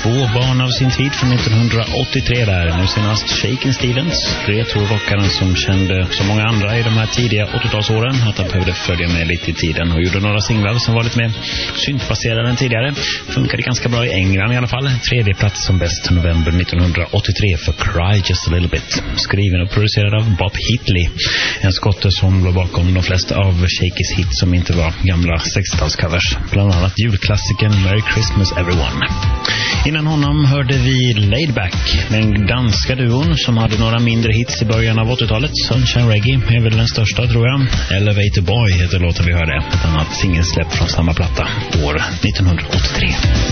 barn av sin tid från 1983 där. Nu senast Shakin' Stevens, retro-rockaren som kände så många andra i de här tidiga 80-talsåren att han behövde följa med lite i tiden och gjorde några singlar som var lite mer syntbaserade än tidigare. Funkade ganska bra i England i alla fall. 3:e plats som bäst november 1983 för Cry Just a Little Bit. Skriven och producerad av Bob Heatley. En skotte som låg bakom de flesta av Shakys hits som inte var gamla 60-talscovers. Bland annat julklassikern Merry Christmas Everyone. Innan honom hörde vi Laid Back, den danska duon som hade några mindre hits i början av 80-talet. Sunshine Reggae är väl den största tror jag. Elevator Boy heter låten vi hörde. Ett annat singelsläpp från samma platta år 1983.